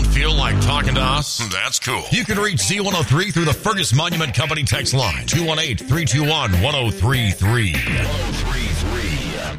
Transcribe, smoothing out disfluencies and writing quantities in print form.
Don't feel like talking to us? That's cool. You can reach Z103 through the Fergus Monument Company text line, 218-321-1033.